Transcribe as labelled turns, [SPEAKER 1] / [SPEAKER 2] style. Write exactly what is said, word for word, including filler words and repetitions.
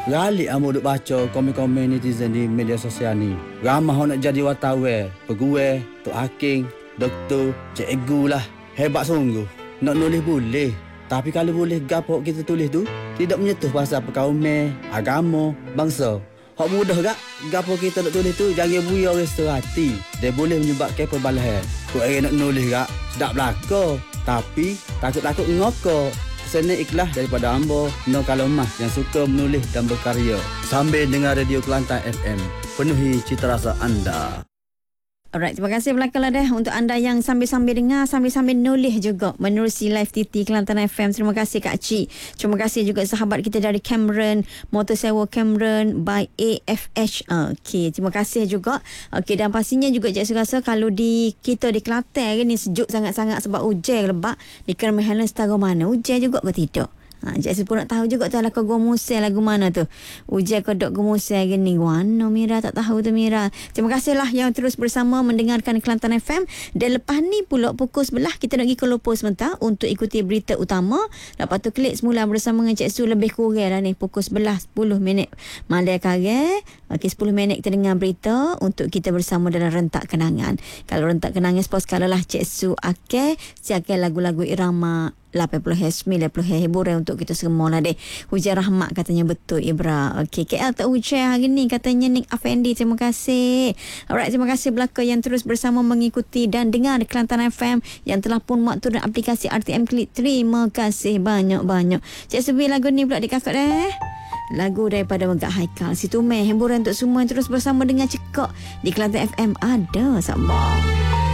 [SPEAKER 1] Galik amu duk baca komen-komen netizen di media sosial ni. Ramah orang nak jadi wartawan, pegawai, tok hakim, doktor, cikgu lah. Hebat sungguh. Nak nulis boleh. Tapi kalau boleh gapo kita tulis tu, tidak menyentuh pasal perkauman, agama, bangsa. Hak mudah gak gapo kita nak tulis tu jangan buya rasa hati. Dia boleh menyebabkan perbalahan. Kau orang nak nulis gak sedap belaka, tapi takut-takut ngokok. Seni ikhlas daripada hamba no kalomah yang suka menulis dan berkarya. Sambil dengar Radio Kelantan F M, penuhi cita rasa anda.
[SPEAKER 2] Alright, terima kasih belakanglah dah untuk anda yang sambil-sambil dengar, sambil-sambil nulis juga menerusi live T T Kelantan F M. Terima kasih Kak Cik. Terima kasih juga sahabat kita dari Cameron, Motor Sewa Cameron by A F H. Okey, terima kasih juga. Okey, dan pastinya juga Cik rasa kalau di kita di Kelantan hari ni sejuk sangat-sangat sebab hujan lebat. Di Kerma Helen setara mana? Hujan juga ke tidak? Ha, Cik pun nak tahu juga tu lagu Gua Musel lagu mana tu. Ujian kodok Gua Musel gini. Warna Mira tak tahu tu Mira. Terima kasihlah yang terus bersama mendengarkan Kelantan F M. Dan lepas ni pula pukul sebelah kita nak pergi ke Lopo sebentar untuk ikuti berita utama. Lepas tu klik semula bersama dengan Cik Su lebih kurang lah ni. Pukul sebelah sepuluh minit. Malai kare. Okey, sepuluh minit kita dengar berita untuk kita bersama dalam rentak kenangan. Kalau rentak kenangan sepuluh sekali lah Cik Su akan siapkan lagu-lagu irama lapan puluh sembilan puluh hiburan untuk kita semua lah deh. Hujan rahmat katanya betul Ibra. Okey, K L tak hujan hari ni katanya Nik Afendi. Terima kasih. Alright, terima kasih belaka yang terus bersama mengikuti dan dengar Kelantan F M yang telah pun muat turun aplikasi R T M Klik. Terima kasih banyak-banyak. Cik Sebi lagu ni pula di kakak deh. Lagu daripada Megak Haikal. Situ meh hiburan untuk semua yang terus bersama dengan Cekak di Kelantan F M. Ada sabar.